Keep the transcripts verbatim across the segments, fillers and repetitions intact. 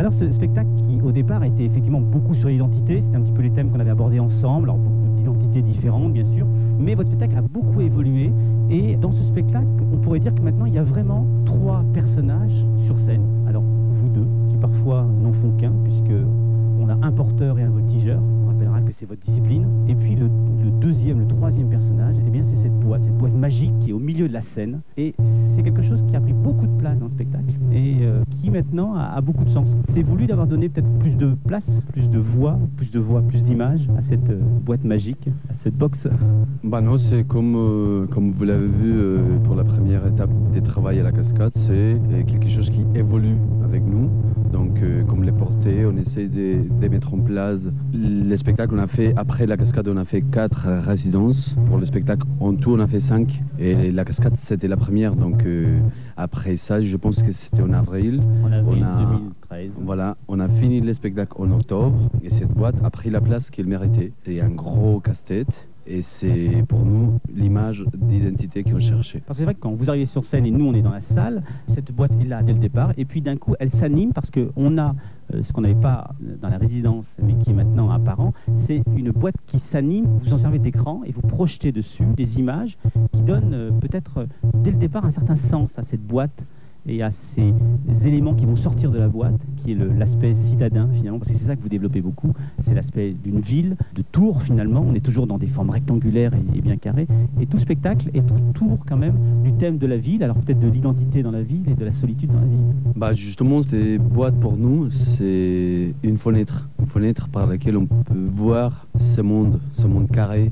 Alors ce spectacle qui au départ était effectivement beaucoup sur l'identité, c'était un petit peu les thèmes qu'on avait abordés ensemble, alors beaucoup d'identités différentes bien sûr, mais votre spectacle a beaucoup évolué et dans ce spectacle on pourrait dire que maintenant il y a vraiment trois personnages sur scène. Alors vous deux qui parfois n'en font qu'un puisque on a un porteur et un voltigeur, on rappellera que c'est votre discipline, et puis le, le deuxième, le troisième personnage, eh bien c'est cette boîte, cette boîte magique qui est au milieu de la scène et c'est quelque chose qui a pris beaucoup de place dans le spectacle et euh, qui maintenant a, a beaucoup de sens. C'est voulu d'avoir donné peut-être plus de place, plus de voix, plus de voix, plus d'images à cette euh, boîte magique, à cette box. Bah non, c'est comme, euh, comme vous l'avez vu euh, pour la première étape des travaux à la cascade, c'est euh, quelque chose qui évolue avec nous. Donc euh, comme les portées, on essaie de, de mettre en place les spectacles. On a fait, après la cascade, on a fait quatre résidences. Pour le spectacle, en tout, on a fait cinq. Et la cascade, c'était la première. Donc euh, après ça, je pense que c'était en avril. En avril on a, deux mille treize. Voilà, on a fini le spectacle en octobre. Et cette boîte a pris la place qu'elle méritait. C'est un gros casse-tête. Et c'est pour nous l'image d'identité qu'on cherchait. Parce que c'est vrai que quand vous arrivez sur scène et nous on est dans la salle, cette boîte est là dès le départ et puis d'un coup elle s'anime parce qu'on a euh, ce qu'on n'avait pas dans la résidence mais qui est maintenant apparent, c'est une boîte qui s'anime, vous en servez d'écran et vous projetez dessus des images qui donnent euh, peut-être euh, dès le départ un certain sens à cette boîte et à ces éléments qui vont sortir de la boîte, qui est le, l'aspect citadin finalement, parce que c'est ça que vous développez beaucoup, c'est l'aspect d'une ville, de tours finalement, on est toujours dans des formes rectangulaires et, et bien carrées, et tout spectacle est autour quand même du thème de la ville, alors peut-être de l'identité dans la ville et de la solitude dans la ville. Bah justement, ces boîtes pour nous, c'est une fenêtre, une fenêtre par laquelle on peut voir ce monde, ce monde carré,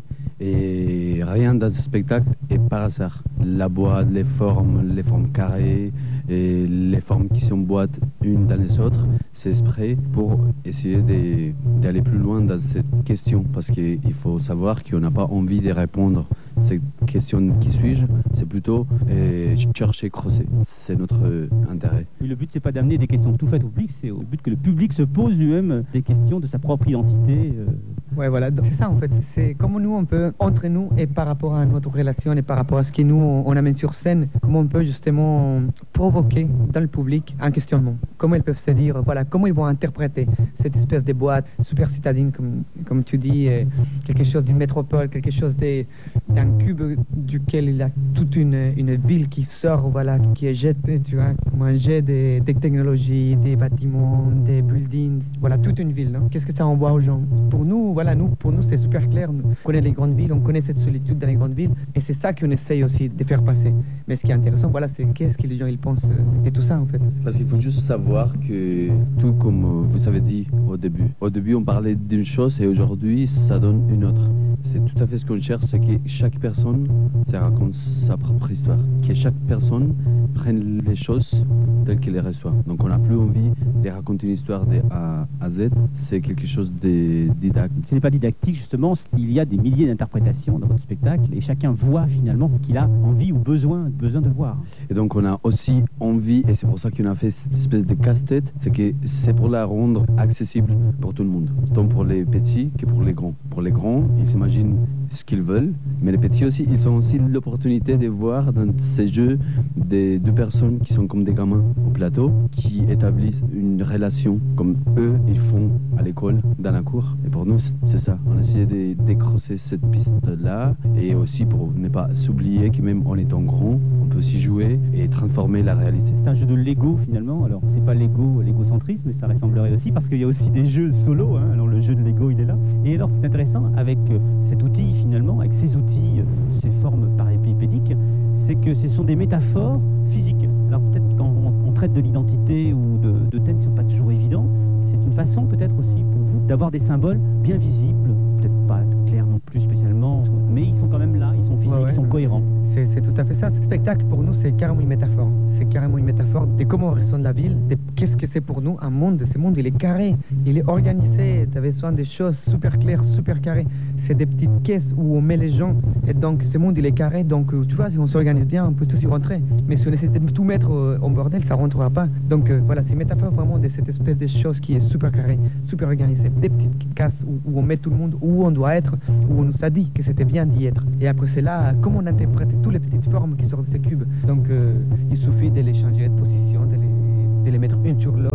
et rien dans ce spectacle est par hasard. La boîte, les formes, les formes carrées, et les formes qui s'emboîtent une dans les autres, c'est exprès pour essayer de, d'aller plus loin dans cette question. Parce qu'il faut savoir qu'on n'a pas envie de répondre à cette question qui suis-je, c'est plutôt euh, chercher, creuser. C'est notre intérêt. Oui, le but, c'est pas d'amener des questions tout faites au public, c'est au but que le public se pose lui-même des questions de sa propre identité. Euh... Ouais, voilà, c'est ça en fait. C'est comment nous, on peut, entre nous et par rapport à notre relation et par rapport à ce que nous, on amène sur scène, comment on peut justement provoquer dans le public un questionnement. Comment ils peuvent se dire, voilà, comment ils vont interpréter cette espèce de boîte super citadine, comme, comme tu dis, euh, quelque chose d'une métropole, quelque chose de, d'un cube duquel il y a toute une, une ville qui sort, voilà, qui est jetée, tu vois, comme un jet des, des technologies, des bâtiments, des buildings, voilà, toute une ville. Non? Qu'est-ce que ça envoie aux gens? Pour nous, voilà, nous, pour nous, c'est super clair. On connaît les grandes villes, on connaît cette solitude dans les grandes villes, et c'est ça qu'on essaye aussi de faire passer. Mais ce qui est intéressant, voilà, c'est qu'est-ce que les gens ils pensent de tout ça, en fait. Parce qu'il faut juste savoir que, tout comme vous avez dit au début, au début on parlait d'une chose et aujourd'hui ça donne une autre. C'est tout à fait ce qu'on cherche, c'est que chaque personne se raconte sa propre histoire, que chaque personne prenne les choses telles qu'elle les reçoit. Donc on n'a plus envie de raconter une histoire de A à Z, c'est quelque chose de didactique. Ce n'est pas didactique justement, il y a des milliers d'interprétations dans votre spectacle et chacun voit finalement ce qu'il a envie ou besoin, besoin de voir. Et donc on a aussi envie, et c'est pour ça qu'on a fait cette espèce de casse-tête, c'est que c'est pour la rendre accessible pour tout le monde, tant pour les petits que pour les grands. Pour les grands, ils s'imaginent ce qu'ils veulent, mais les petits aussi, ils ont aussi l'opportunité de voir dans ces jeux des deux personnes qui sont comme des gamins au plateau, qui établissent une relation comme eux, ils font à l'école, dans la cour. Et pour nous, c'est ça. On a essayé de décrocher cette piste-là, et aussi pour ne pas s'oublier que même en étant grand, on peut aussi jouer et transformer la réalité. C'est un jeu de Lego finalement, alors c'est pas Lego, l'égocentrisme, mais ça ressemblerait aussi, parce qu'il y a aussi des jeux solo, hein. Alors le jeu de Lego il est là. Et alors c'est intéressant avec euh, cet outil finalement, avec ces outils, euh, ces formes parallélépédiques, c'est que ce sont des métaphores physiques. Alors peut-être quand on, on traite de l'identité ou de, de thèmes qui ne sont pas toujours évidents, c'est une façon peut-être aussi pour vous d'avoir des symboles bien visibles, peut-être pas clairs non plus spécialement, mais ils sont quand même là, ils sont physiques, ouais, ouais. Ils sont cohérents. C'est, c'est tout à fait ça. Ce spectacle, pour nous, c'est carrément une métaphore. C'est carrément une métaphore de comment on ressent la ville, de qu'est-ce que c'est pour nous un monde. Ce monde, il est carré, il est organisé. Tu avais besoin des choses super claires, super carrées. C'est des petites caisses où on met les gens. Et donc, ce monde, il est carré. Donc, tu vois, si on s'organise bien, on peut tous y rentrer. Mais si on essaie de tout mettre en bordel, ça ne rentrera pas. Donc, euh, voilà, c'est une métaphore vraiment de cette espèce de chose qui est super carrée, super organisée. Des petites cases où, où on met tout le monde, où on doit être, où on nous a dit que c'était bien d'y être. Et après, c'est là, comment on interprète toutes les petites formes qui sortent de ces cubes. Donc, euh, il suffit de les changer de position, de les, de les mettre une sur l'autre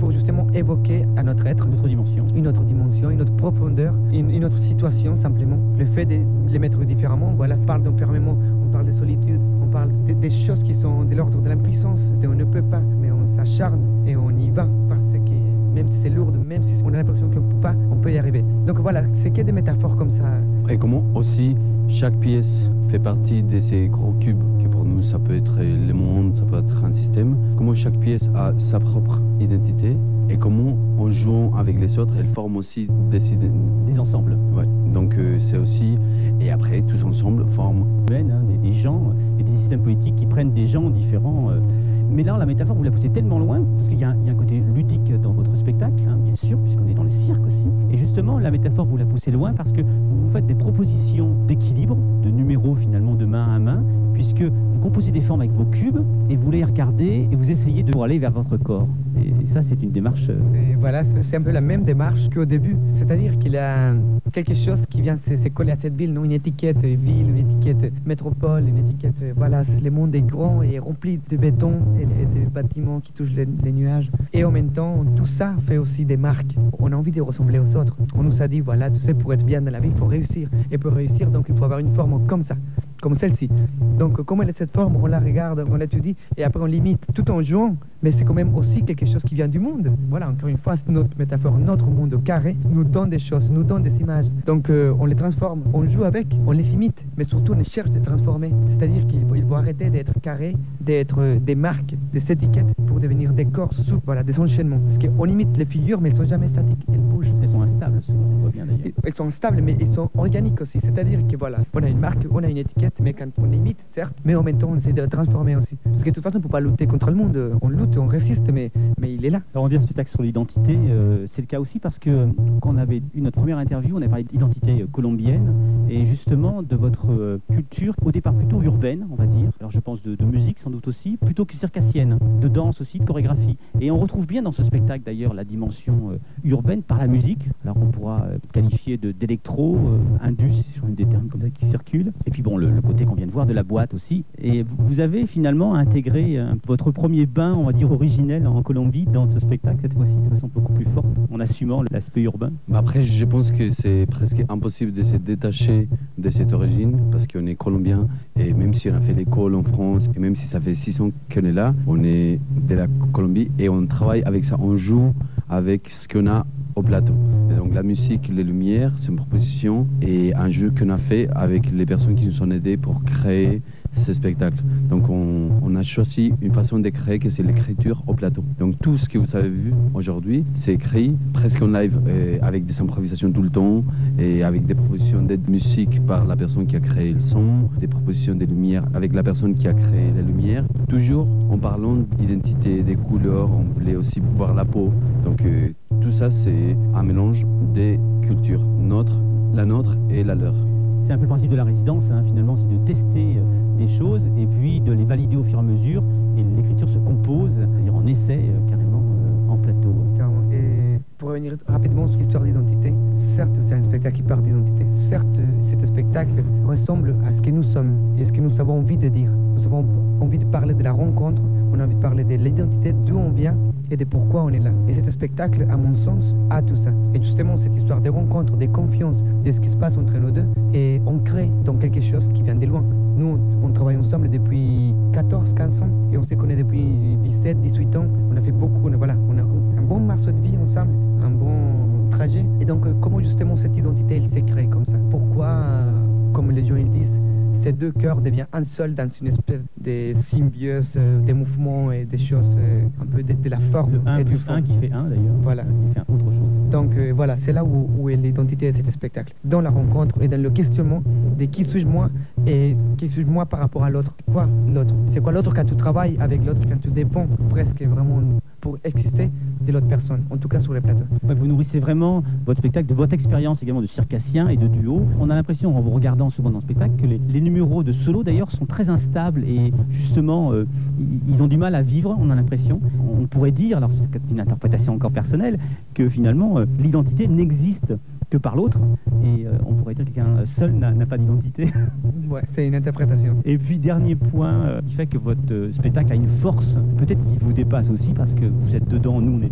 pour justement évoquer à notre être Une autre dimension. une autre dimension, une autre profondeur, une, une autre situation simplement. Le fait de les mettre différemment, voilà, ça parle d'enfermement, on parle de solitude, on parle de- des choses qui sont de l'ordre de l'impuissance, de on ne peut pas, mais on s'acharne et on y va parce que même si c'est lourd, même si on a l'impression qu'on ne peut pas, on peut y arriver. Donc voilà, c'est que des métaphores comme ça. Et comment aussi chaque pièce fait partie de ces gros cubes, que pour nous ça peut être le monde, ça peut être un système, comment chaque pièce a sa propre identité et comment en jouant avec les autres, elle forme aussi des idées. Des ensembles. Ouais. Donc euh, c'est aussi, et après tous ensemble forment. Humaines, hein, des, des gens et des systèmes politiques qui prennent des gens différents. euh. Mais là, la métaphore, vous la poussez tellement loin, parce qu'il y, a un il y a un côté ludique dans votre spectacle, hein, bien sûr, puisqu'on est dans le cirque aussi. Et justement, la métaphore, vous la poussez loin parce que vous faites des propositions d'équilibre, de numéros finalement de main à main, puisque vous composez des formes avec vos cubes et vous les regardez et vous essayez de pour aller vers votre corps. Et ça, c'est une démarche. euh, Et voilà, c'est c'est un peu la même démarche qu'au début. C'est-à-dire qu'il y a quelque chose qui vient se, se coller à cette ville, non, une étiquette ville, une étiquette métropole, une étiquette. euh, Voilà, c'est- le monde est grand et rempli de béton et, et de bâtiments qui touchent les, les nuages. Et en même temps, tout ça fait aussi des marques. On a envie de ressembler aux autres. On nous a dit, voilà, tu sais, pour être bien dans la vie, il faut réussir. Et pour réussir, donc, il faut avoir une forme comme ça, comme celle-ci. Donc, comment elle est cette forme, on la regarde, on l'étudie et après on l'imite tout en jouant. Mais c'est quand même aussi quelque chose qui vient du monde. Voilà, encore une fois, notre métaphore, notre monde carré nous donne des choses, nous donne des images. Donc, euh, on les transforme, on joue avec, on les imite, mais surtout on cherche de transformer. C'est-à-dire qu'il faut, il faut arrêter d'être carré, d'être euh, des marques, des étiquettes pour devenir des corps sous, voilà, des enchaînements. Parce qu'on imite les figures, mais elles sont jamais statiques, elles bougent. Elles sont instables, souvent, on voit bien d'ailleurs. Elles sont stables, mais elles sont organiques aussi. C'est-à-dire que voilà, on a une marque, on a une étiquette, mais quand on l'imite, certes, mais en même temps, on essaie de la transformer aussi. Parce que de toute façon, on ne peut pas lutter contre le monde. On lutte, on résiste, mais, mais il est là. Alors on vient un spectacle sur l'identité, euh, c'est le cas aussi parce que euh, quand on avait eu notre première interview, on avait parlé d'identité euh, colombienne et justement de votre euh, culture, au départ plutôt urbaine, on va dire. Alors je pense de, de musique sans doute aussi, plutôt que circassienne, de danse aussi, de chorégraphie. Et on retrouve bien dans ce spectacle d'ailleurs la dimension euh, urbaine par la musique. Alors on pourra euh, qualifier de- d'électro, euh, indus, sur une des termes comme ça qui circulent. Et puis bon, le, le côté qu'on vient de voir de la boîte aussi. Et vous, vous avez finalement intégré euh, votre premier bain, on va dire originel en Colombie dans ce spectacle, cette fois-ci de façon beaucoup plus forte, en assumant l'aspect urbain. Mais après, je pense que c'est presque impossible de se détacher de cette origine parce qu'on est colombien et même si on a fait l'école en France et même si ça fait six ans qu'on est là, on est de la Colombie et on travaille avec ça, on joue avec ce qu'on a au plateau. Et donc la musique, les lumières, c'est une proposition et un jeu qu'on a fait avec les personnes qui nous ont aidés pour créer ce spectacle. Donc on, on a choisi une façon de créer que c'est l'écriture au plateau. Donc tout ce que vous avez vu aujourd'hui, c'est écrit presque en live euh, avec des improvisations tout le temps et avec des propositions d'aide musique par la personne qui a créé le son, des propositions de lumière avec la personne qui a créé la lumière. Toujours en parlant d'identité, des couleurs, on voulait aussi voir la peau. Donc euh, tout ça c'est un mélange des cultures, notre, la nôtre et la leur. C'est un peu le principe de la résidence, hein, finalement, c'est de tester euh, des choses et puis de les valider au fur et à mesure. Et l'écriture se compose, c'est-à-dire en essai euh, carrément euh, en plateau. Carrément. Et pour revenir rapidement sur l'histoire d'identité, certes, c'est un spectacle qui parle d'identité. Certes, cet spectacle ressemble à ce que nous sommes et ce que nous avons envie de dire. Nous avons envie de parler de la rencontre, on a envie de parler de l'identité, d'où on vient et de pourquoi on est là. Et cet spectacle, à mon sens, a tout ça. Et justement, cette histoire de rencontre, de confiance, de ce qui se passe entre nous deux, et on crée donc quelque chose qui vient de loin. Nous, on travaille ensemble depuis quatorze quinze ans et on se connaît depuis dix-sept dix-huit ans. On a fait beaucoup, on a, voilà, on a un bon morceau de vie ensemble, un bon trajet. Et donc, euh, comment justement cette identité, elle s'est créée comme ça? Pourquoi, euh, comme les gens ils disent, ces deux cœurs deviennent un seul dans une espèce de symbiose, euh, des mouvements et des choses, euh, un peu de, de la forme Le un et du plus fond. un qui fait un d'ailleurs, Voilà. qui fait autre chose. Donc euh, voilà, c'est là où, où est l'identité de cet spectacle. Dans la rencontre et dans le questionnement de qui suis-je moi et qui suis-je moi par rapport à l'autre. Quoi l'autre? C'est quoi l'autre quand tu travailles avec l'autre, quand tu dépends presque vraiment pour exister de l'autre personne, en tout cas sur les plateaux. Ouais, vous nourrissez vraiment votre spectacle de votre expérience également de circassien et de duo. On a l'impression, en vous regardant souvent dans le spectacle, que les, les numéros de solo d'ailleurs sont très instables et justement, euh, ils, ils ont du mal à vivre, on a l'impression. On pourrait dire, alors c'est une interprétation encore personnelle, que finalement, euh, l'identité n'existe que par l'autre. Et euh, on pourrait dire que quelqu'un seul n'a n'a pas d'identité. Ouais, c'est une interprétation. Et puis, dernier point euh, qui fait que votre euh, spectacle a une force, peut-être qui vous dépasse aussi, parce que vous êtes dedans, nous on est